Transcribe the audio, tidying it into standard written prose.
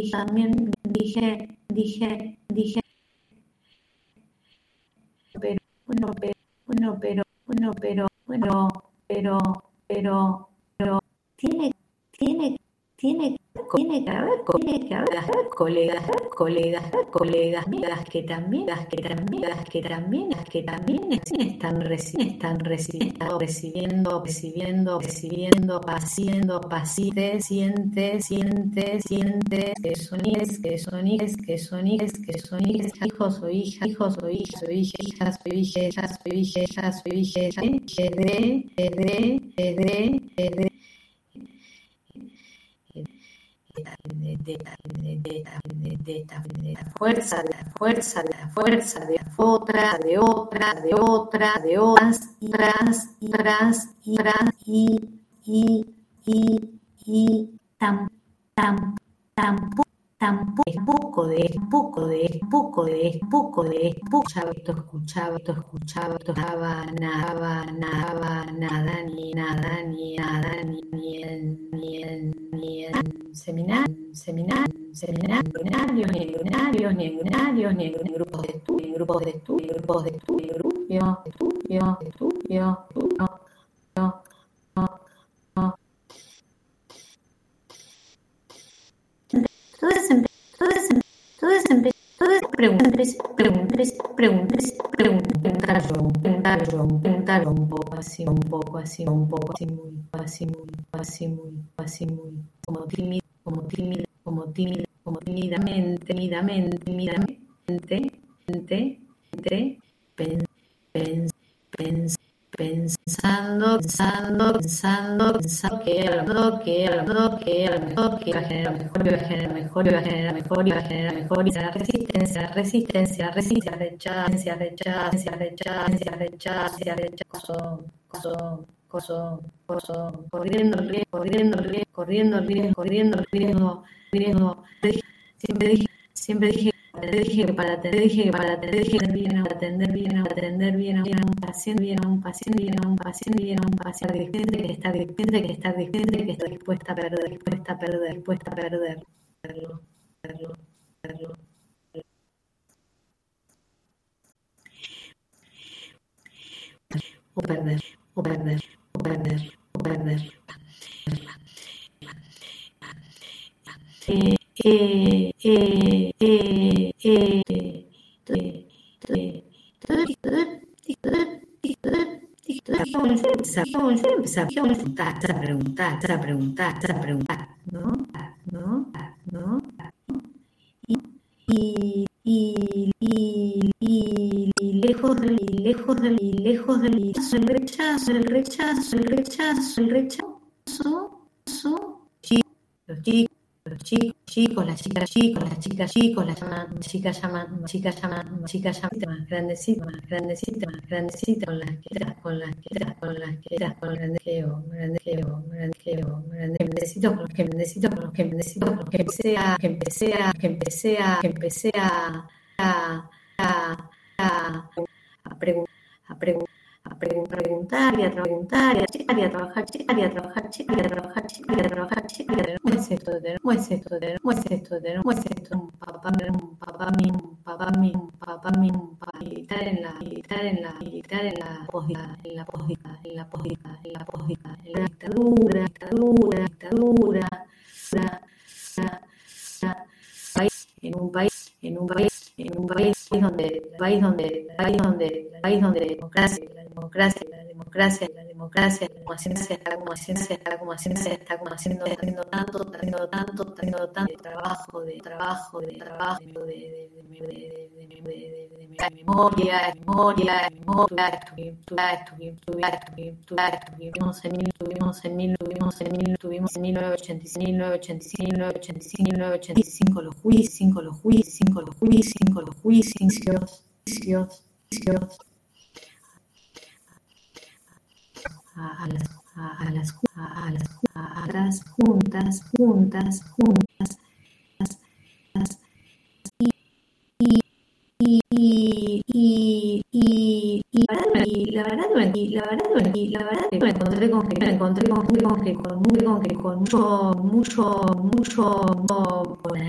también dije, pero, pero, tiene que haber colegas mías que también están recibiendo, pacientes, sientes, que son hijos o hijas, de la fuerza, de otras, y tampoco de nada, ni en seminarios, ni en grupos de estudio. Preguntar un poco así, muy, como tímidamente, pensando que a lo mejor iba a generar mejor y la resistencia, corriendo riesgo. Siempre dije que para atender bien a un paciente, que está dispuesta a perder. O perder. Empezar a preguntar, ¿no? Y lejos del rechazo, los chicos, las chicas llaman más grandecitas, con las que empecé a preguntar y a trabajar, ¿cómo es esto de un papá militar en la dictadura, en un país donde la democracia está como haciendo tanto trabajo de memoria, tuvimos en 1985 los juicios a las juntas y la verdad me encontré con mucho por